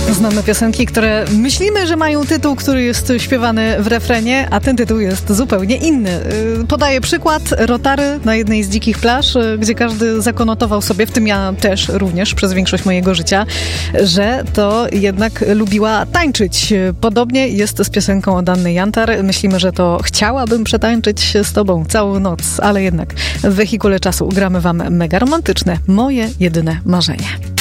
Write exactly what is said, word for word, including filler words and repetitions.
Znamy piosenki, które myślimy, że mają tytuł, który jest śpiewany w refrenie, a ten tytuł jest zupełnie inny. Podaję przykład Rotary na jednej z dzikich plaż, gdzie każdy zakonotował sobie, w tym ja też również przez większość mojego życia, że to jednak lubiła tańczyć. Podobnie jest z piosenką od Anny Jantar. Myślimy, że to chciałabym przetańczyć z tobą całą noc, ale jednak w wehikule czasu gramy wam mega romantyczne Moje jedyne marzenie.